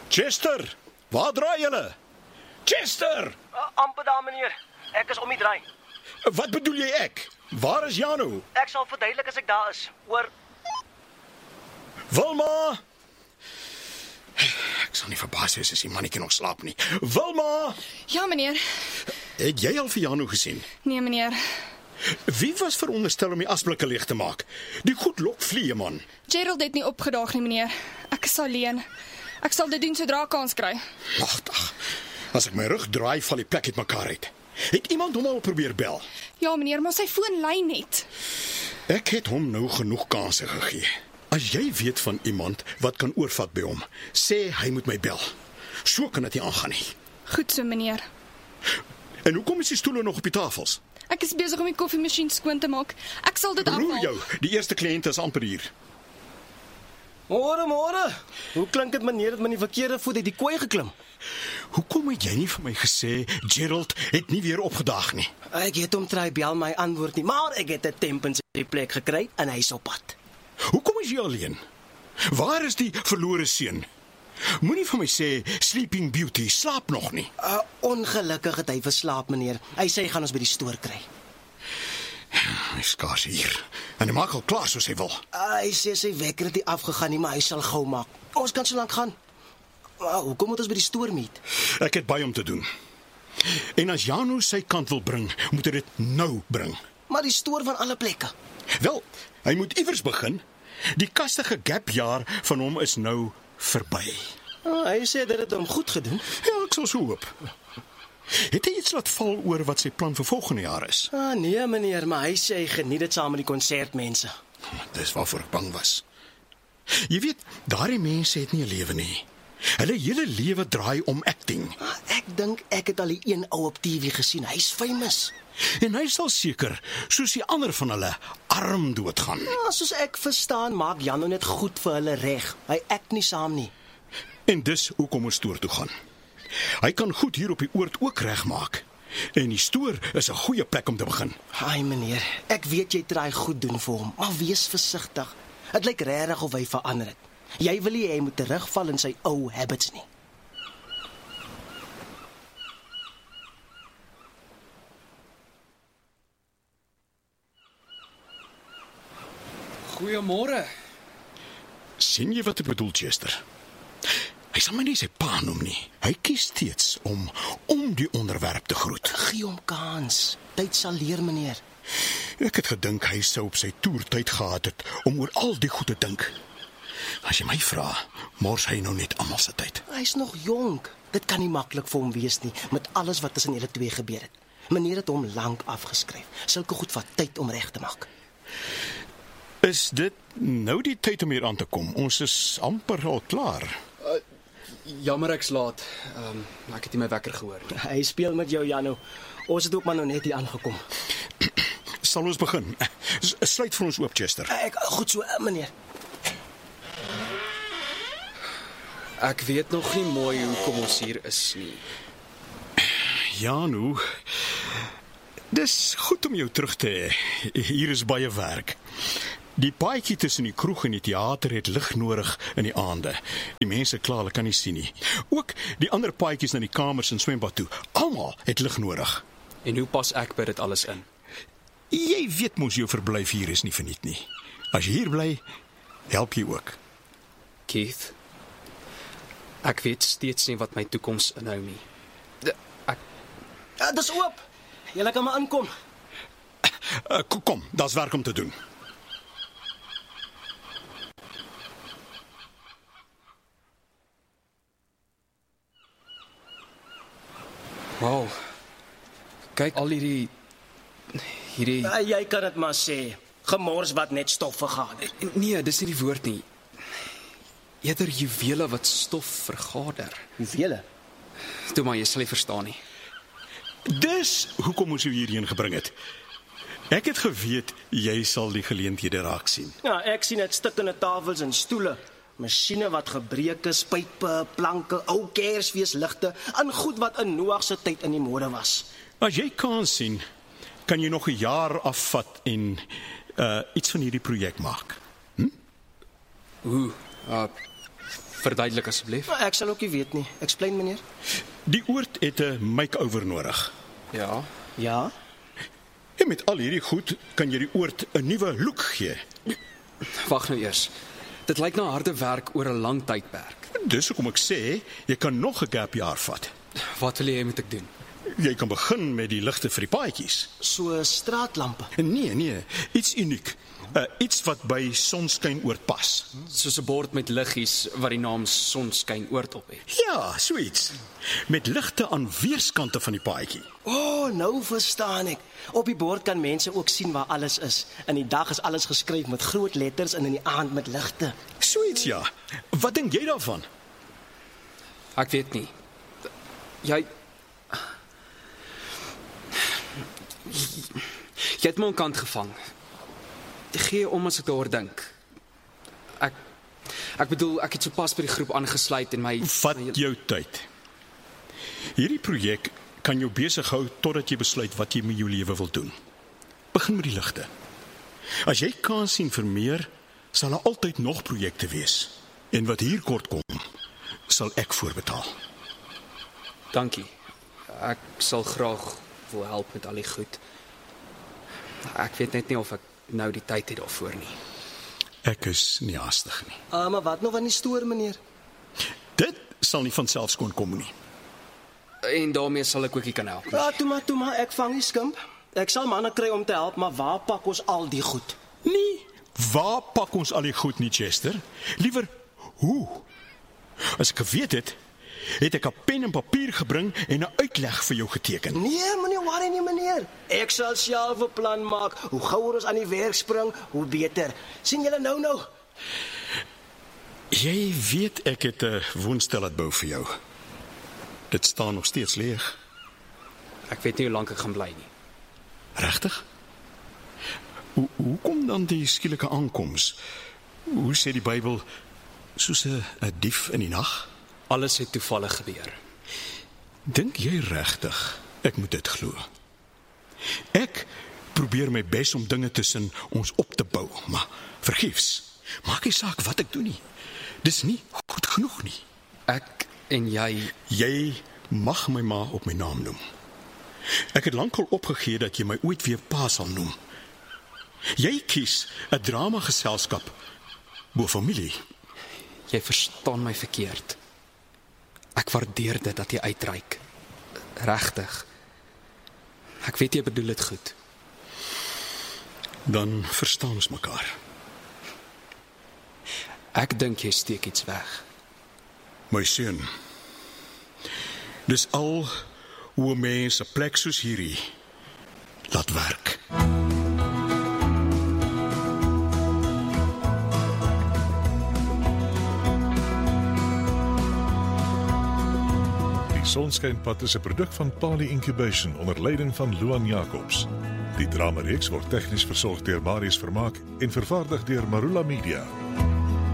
Chester, waar draai julle? Chester! Amper daar, meneer. Ek is om die draai. Wat bedoel jy ek? Waar is Janu? Ek sal verduidelik as ek daar is. Oor. Wilma! Ek sal nie verbaas wees as die mannetjie nog slaap nie. Wilma! Ja, meneer. Het jy al vir Janu gesien? Nee, meneer. Wie was veronderstel om die asblikke leeg te maak? Die goed lok vliee, man. Gerald het nie opgedaag nie, meneer. Ek is alleen. Ek sal dit doen sodra ek kans kry. Wagtig. As ek my rug draai, val die plek uit mekaar uit. Het iemand hom al probeer bel? Ja, meneer, maar sy foon lui net. Ek het hom nou genoeg kansse gegee. As jy weet van iemand wat kan oorvat by hom, sê hy moet my bel. So kan dit nie aangaan nie. Goed so, meneer. En hoekom is die stoele nog op die tafels? Ek is besig om die koffiemasjien skoon te maak. Ek sal dit Roer afhaal. jou, die eerste kliënt is amper hier. Môre. Hoe klink dit, meneer, het met die verkeerde voet uit die kooi geklim? Hoekom het jy nie vir my gesê Gerald het nie weer opgedaag nie? Ek het hom try bel my antwoord nie, maar ek het 'n temp in sy plek gekry en hy's op pad. Hoekom is jy alleen? Waar is die verlore seun? Moenie vir my sê Sleeping Beauty slaap nog nie. Ongelukkig het hy verslaap, meneer. Hy sê hy gaan ons by die stoor kry. Hy skaars hier. En hy maak al klaar soos hy wil. Hy sê sy wekker het nie afgegaan nie, maar hy sal gou maak. Ons kan so lank gaan. Hoekom moet ons by die stoor meet? Ek het baie om te doen. En as Janu sy kant wil bring, moet hy dit nou bring. Maar die stoor van alle plekke. Wel, hy moet iewers begin. Die kastige gapjaar van hom is nou verby. Hy sê dit het hom goed gedoen. Ja, ek sal so hoop. Het hy iets laat val oor wat sy plan vir volgende jaar is? Nee, meneer, maar hy sê hy geniet dit saam met die konsertmense. Dis waarvoor ek bang was. Jy weet, daardie mense het nie 'n lewe nie. Hulle hele lewe draai om acting. Ek dink ek het al die een ou op TV gesien. Hy's famous. En hy sal seker, soos die ander van hulle, arm doodgaan. Soos ek verstaan, maak Jan net goed vir hulle reg. Hy act nie saam nie. En dis hoekom ons stoor toe gaan. Hy kan goed hier op die oord ook regmaak. En die stoor is 'n goeie plek om te begin. Haai meneer, ek weet jy try goed doen vir hom, maar wees versigtig. Dit lyk regtig of hy verander het. Jy wil nie hy moet terugval in sy ou habits nie. Goeiemôre. Sien jy wat ek bedoel, Chester? Hy sal my nie sy pa noem nie. Hy kies steeds om die onderwerp te groet. Gee hom kans. Tyd sal leer, meneer. Ek het gedink hy sou op sy toer tyd gehad het om oor al die goed te dink. As jy my vra, mors hy nou net almal se tyd. Hy's nog jonk. Dit kan nie maklik vir hom wees nie, met alles wat tussen julle twee gebeur het. Meneer het hom lank afgeskryf. Sulke goed vat tyd om reg te maak. Is dit nou die tyd om hier aan te kom? Ons is amper al klaar. Jammer ek's laat. Ek het nie my wekker gehoor nie. Hy speel met jou, Janu. Ons het ook maar nou net hier aangekom. Sal ons begin? Sluit vir ons oop, Chester. Goed so, meneer. Ek weet nog nie mooi hoekom ons hier is nie. Janu, dis goed om jou terug te hê. Hier is baie werk. Die paadjie tussen die kroeg en die teater het lig nodig in die aande. Die mense kla, hulle kan nie sien nie. Ook die ander paadjies na die kamers en swembad toe. Almal het lig nodig. En hoe pas ek by dit alles in? Jy weet mos jou verblyf hier is nie verniet nie. As jy hier bly, help jy ook. Keith, ek weet steeds nie wat my toekoms inhou nie. Dis oop. Julle kan maar aankom. Kom, daar's werk om te doen. Wow. Kyk al hierdie Jy kan dit maar sê. Gemors wat net stof vergader. Nee, dis nie die woord nie. Eerder juwele wat stof vergader. Hoeveel? Toe maar jy sal nie verstaan nie. Dis hoekom ons jou hierheen gebring het. Ek het geweet jy sal die geleenthede raak sien. Ja, ek sien dit stukkende tafels en stoele. Masjiene wat gebreek is, pype, planke, ou kersfeesligte, en goed wat in Noag se tyd in die mode was. As jy kan sien, kan jy nog 'n jaar afvat en iets van hierdie projek maak. Verduidelik asseblief. Maar ek sal ook nie weet nie. Explain, meneer. Die oord het 'n make-over nodig. Ja. Ja? En met al hierdie goed kan jy die oord 'n nuwe look gee. Wag nou eers. Dit lyk na harde werk oor 'n lang tydperk. Dis hoekom ek sê, jy kan nog 'n gap jaar vat. Wat wil jy moet ek doen? Jy kan begin met die ligte vir die paadjies. So straatlampe. Nee, iets uniek. Iets wat by sonskyn oord pas. Soos 'n bord met liggies wat die naam Sonskyn oord op het. Ja, so iets. Met ligte aan weerskante van die paadjie. Nou verstaan ek. Op die bord kan mense ook sien waar alles is. In die dag is alles geskryf met groot letters en in die aand met ligte. So iets, ja. Wat dink jy daarvan? Ek weet nie. Jy het my aan kant gevang. Gee om as ek daaroor dink. Ek bedoel, ek het sopas by die groep aangesluit en Vat jou tyd. Hierdie projek kan jou besig hou totdat jy besluit wat jy met jou lewe wil doen. Begin met die ligte. As jy kans sien vir meer, sal daar altyd nog projekte wees. En wat hier kort kom, sal ek voorbetaal. Dankie. Ek sal graag wil help met al die goed. Ek weet net nie of ek nou die tyd het daarvoor nie. Ek is nie haastig nie. Maar wat nou van die stoor, meneer? Dit sal nie van selfs kon kom nie. En daarmee sal ek ook nie kan help nie. Ja, toe maar, ek vang die skimp. Ek sal manne kry om te help, maar waar pak ons al die goed? Nee, waar pak ons al die goed nie, Chester? Liewer, hoe? As ek geweet het, het ek 'n pen en papier gebring en 'n uitleg vir jou geteken. Nee, meneer, worry nie, meneer. Ek sal self 'n plan maak. Hoe gouer ons aan die werk spring, hoe beter. Sien julle nou? Jy weet ek het 'n woonstel laat bou vir jou. Dit staan nog steeds leeg. Ek weet nie hoe lank ek gaan bly nie. Regtig? Hoe kom dan die skielike aankoms? Hoe sê die Bybel, soos 'n dief in die nag? Alles het toevallig gebeur. Dink jy regtig ek moet dit glo? Ek probeer my bes om dinge tussen ons op te bou, maar vergeefs. Maak nie saak wat ek doen nie. Dis nie goed genoeg nie. Ek en Jy mag my ma op my naam noem. Ek het lankal opgegee dat jy my ooit weer pa sal noem. Jy kies 'n dramageselskap bo familie. Jy verstaan my verkeerd. Ek waardeer dit dat jy uitreik. Regtig. Ek weet jy bedoel dit goed. Dan verstaan ons mekaar. Ek dink jy steek iets weg. My seun. Dis al hoe mense 'n plek soos hierdie laat werk. Die Sonskynpad is 'n produk van Pali Incubation onder leiding van Luan Jacobs. Die drama reeks word tegnies versorg deur Marius Vermaak en vervaardig deur Marula Media.